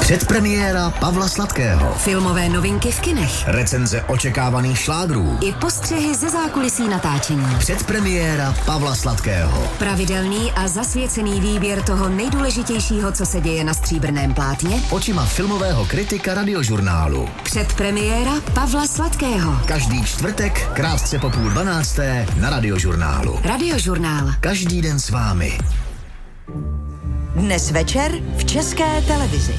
Předpremiéra Pavla Sladkého. Filmové novinky v kinech. Recenze očekávaných šlágrů. I postřehy ze zákulisí natáčení. Předpremiéra Pavla Sladkého. Pravidelný a zasvěcený výběr toho nejdůležitějšího, co se děje na stříbrném plátně. Očima filmového kritika Radiožurnálu. Předpremiéra Pavla Sladkého. Každý čtvrtek, krátce po 11:30 na Radiožurnálu. Radiožurnál. Každý den s vámi. Dnes večer v České televizi.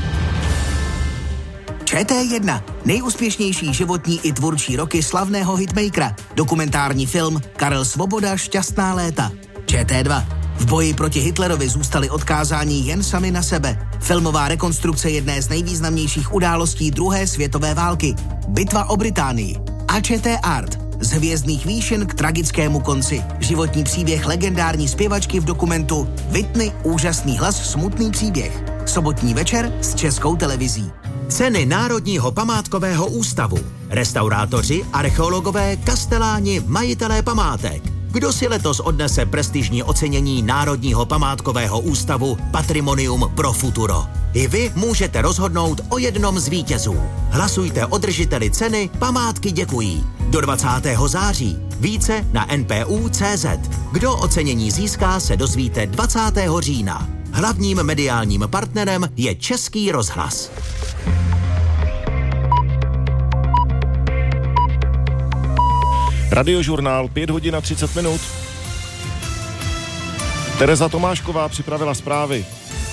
ČT1. Nejúspěšnější životní i tvůrčí roky slavného hitmakera. Dokumentární film Karel Svoboda Šťastná léta. ČT2. V boji proti Hitlerovi zůstali odkázáni jen sami na sebe. Filmová rekonstrukce jedné z nejvýznamnějších událostí druhé světové války. Bitva o Británii. A ČT Art. Z hvězdných výšin k tragickému konci. Životní příběh legendární zpěvačky v dokumentu Whitney, úžasný hlas, smutný příběh. Sobotní večer s Českou televizí. Ceny Národního památkového ústavu. Restaurátoři, archeologové, kasteláni, majitelé památek. Kdo si letos odnese prestižní ocenění Národního památkového ústavu Patrimonium pro futuro? I vy můžete rozhodnout o jednom z vítězů. Hlasujte o držiteli ceny Památky děkují. Do 20. září. Více na npu.cz. Kdo ocenění získá, se dozvíte 20. října. Hlavním mediálním partnerem je Český rozhlas. Radiožurnál 5 hodin a 30 minut. Tereza Tomášková připravila zprávy.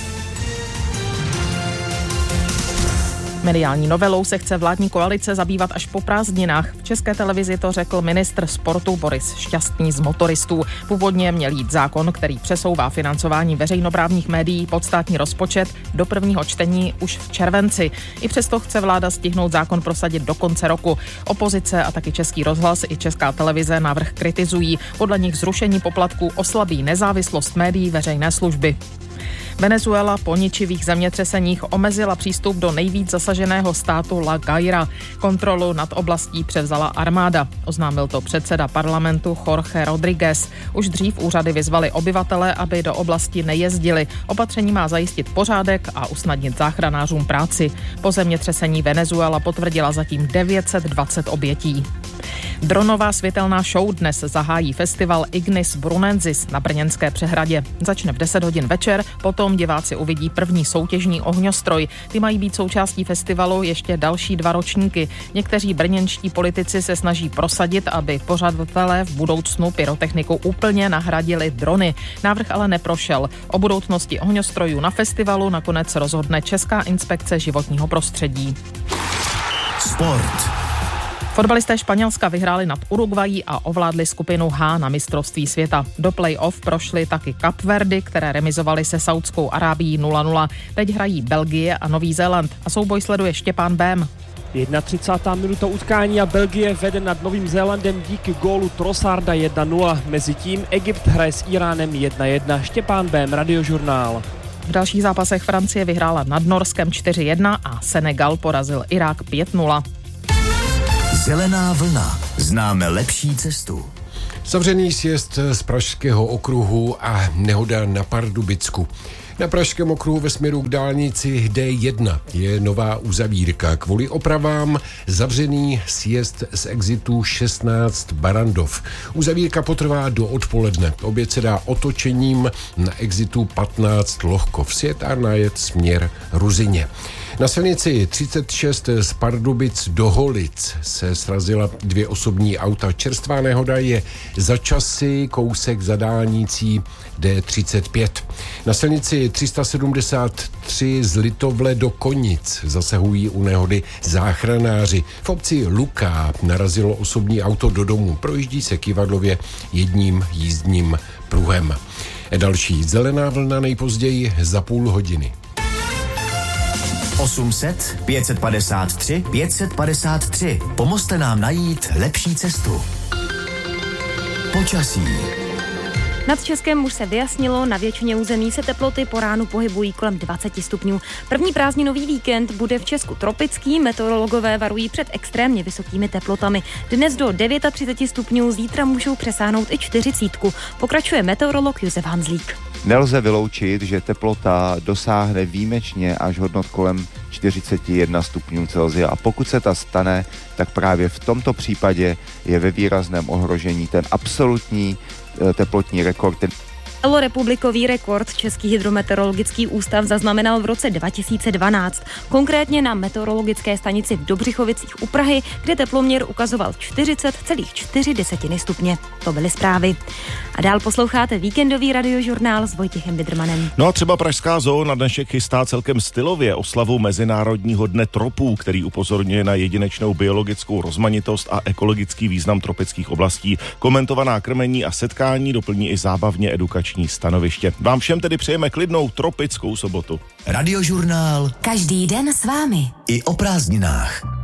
Mediální novelou se chce vládní koalice zabývat až po prázdninách. V České televizi to řekl ministr sportu Boris Šťastný z Motoristů. Původně měl jít zákon, který přesouvá financování veřejnoprávních médií pod státní rozpočet do prvního čtení už v červenci. I přesto chce vláda stihnout zákon prosadit do konce roku. Opozice a taky Český rozhlas i Česká televize návrh kritizují. Podle nich zrušení poplatků oslabí nezávislost médií veřejné služby. Venezuela po ničivých zemětřeseních omezila přístup do nejvíc zasaženého státu La Guaira. Kontrolu nad oblastí převzala armáda. Oznámil to předseda parlamentu Jorge Rodríguez. Už dřív úřady vyzvaly obyvatele, aby do oblasti nejezdili. Opatření má zajistit pořádek a usnadnit záchranářům práci. Po zemětřesení Venezuela potvrdila zatím 920 obětí. Dronová světelná show dnes zahájí festival Ignis Brunensis na Brněnské přehradě. Začne v 10 hodin večer, potom diváci uvidí první soutěžní ohňostroj. Ty mají být součástí festivalu ještě další 2 ročníky. Někteří brněnští politici se snaží prosadit, aby pořadatelé v budoucnu pyrotechniku úplně nahradili drony. Návrh ale neprošel. O budoucnosti ohňostrojů na festivalu nakonec rozhodne Česká inspekce životního prostředí. Sport. Fotbalisté Španělska vyhráli nad Uruguayí a ovládli skupinu H na mistrovství světa. Do play-off prošly taky Kapverdy, které remizovaly se Saudskou Arábií 0-0. Teď hrají Belgie a Nový Zéland a souboj sleduje Štěpán Bém. 31. minuta utkání a Belgie vede nad Novým Zélandem díky gólu Trossarda 1-0. Mezitím Egypt hraje s Iránem 1-1. Štěpán Bém, Radiožurnál. V dalších zápasech Francie vyhrála nad Norskem 4-1 a Senegal porazil Irák 5-0. Zelená vlna. Známe lepší cestu. Zavřený sjezd z Pražského okruhu a nehoda na Pardubicku. Na Pražském okruhu ve směru k dálnici D1 je nová uzavírka. Kvůli opravám zavřený sjezd z exitu 16 Barandov. Uzavírka potrvá do odpoledne. Oběd se dá otočením na exitu 15 Lohkov. Sjetárna jet směr Ruzyně. Na silnici 36 z Pardubic do Holic se srazila 2 osobní auta. Čerstvá nehoda je za časy kousek za dálnicí D35. Na silnici 373 z Litovle do Konic zasahují u nehody záchranáři. V obci Luká narazilo osobní auto do domu. Projíždí se kyvadlově jedním jízdním pruhem. Další zelená vlna nejpozději za půl hodiny. 800 553 553. Pomozte nám najít lepší cestu. Počasí. Nad Českem už se vyjasnilo, na většině území se teploty po ránu pohybují kolem 20 stupňů. První prázdninový víkend bude v Česku tropický, meteorologové varují před extrémně vysokými teplotami. Dnes do 39 stupňů, zítra můžou přesáhnout i 40. Pokračuje meteorolog Josef Hanzlík. Nelze vyloučit, že teplota dosáhne výjimečně až hodnot kolem 41 stupňů Celsia. A pokud se ta stane, tak právě v tomto případě je ve výrazném ohrožení ten absolutní teplotní rekord. Celorepublikový rekord Český hydrometeorologický ústav zaznamenal v roce 2012. Konkrétně na meteorologické stanici v Dobřichovicích u Prahy, kde teploměr ukazoval 40,4 stupně. To byly zprávy. A dál posloucháte víkendový radiožurnál s Vojtěchem Bidrmanem. No a třeba Pražská zoo na dnešek chystá celkem stylově oslavu Mezinárodního dne tropů, který upozorňuje na jedinečnou biologickou rozmanitost a ekologický význam tropických oblastí. Komentovaná krmení a setkání doplní i zábavně edukační stanoviště. Vám všem tedy přejeme klidnou tropickou sobotu. Radiožurnál. Každý den s vámi. I o prázdninách.